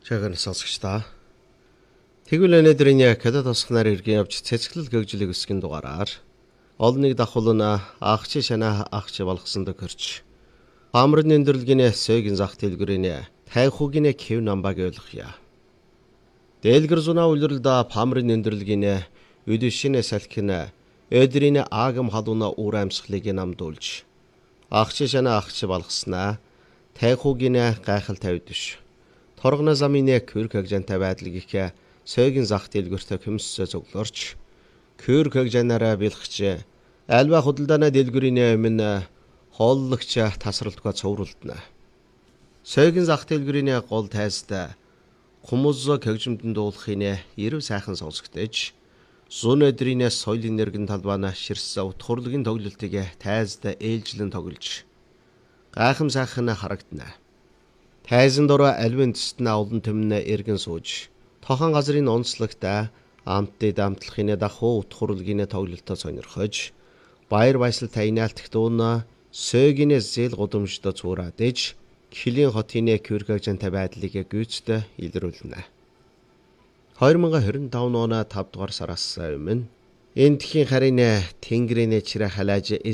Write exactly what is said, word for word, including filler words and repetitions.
Жаахан сонсогчдаа. Тэгвэл өнөөдрийн Кадад тосхнаар иргэн явж цэцгэлэл гэгжлийг өсгөн дугаараар олон нэг давхулна агч шана агч болгосон дөхөрч. Памрын өндөрлөгийн сөгийн зах дэлгүрийн тайхугийн хэв намбаг ойлгохъя. Дэлгэр зуна үлрэлда памрын өндөрлөгийн үдэшин салхин өдрийн агам халуна уур амьсгалыг намдуулж. Агч шана агч болгоснаа тайхугийн гайхал тавьдш. Торгоно замын кюрк агжантай байдлыг их сөгийн зах дэлгүртэ хөмсө зөвлөрч кюрк агжанаараа бэлгч альва худалдааны дэлгүрийн өмнө хооллогч тасралтгүй цовруулдана. Сөгийн зах дэлгүрийн гол тайзтай хүмүүс хөгжмөдөн дуулахын ирв сайхан сонсогдож зүүн өдрийн соёлын нэргэн талбаана ширсэн утгуурлагын тоглолтыг тайзтай ээлжлэн тоглож гайхам сайхан харагдана. Тайзан дор альвын төстнө олон төмнө эргэн сууж тохон газрын онцлогтой амттай дамтлахын дахуу утгуурлагын тоглолтоо сонирхож баяр баясгал тайнаалтх дуuna сөгийн зээл гудамжид цуураадж Килийн хотын кюркагжантай байдлыг гүйцэд илрүүлнэ. две тысячи двадцать пять оны тавд дугаар сараас өмнө энэ дэлхийн харийн тэнгэрийн чирэ халааж